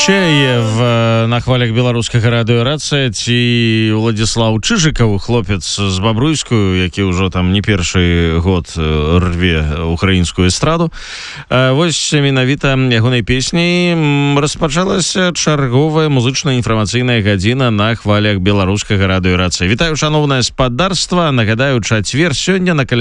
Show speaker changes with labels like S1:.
S1: Чаев на хвалях беларускага радыёрацыя ці Уладзіслаў Чыжыкаў, хлопец з Бабруйскую, які ўжо там не першы год рве украінскую эстраду. Вось менавіта ягонай песняй распачалася чарговая музычна-інфармацыйная гадзіна на хвалях беларускага радыёрацыя. Вітаю, шановнае спадарства. Нагадаю, чацвер сёння на календары